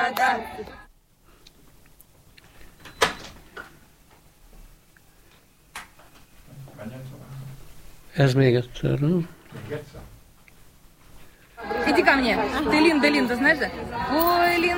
да. Ez még egyszer, nem? Иди ко мне. Ты Лин, ты знаешь, да? Ой, Лин.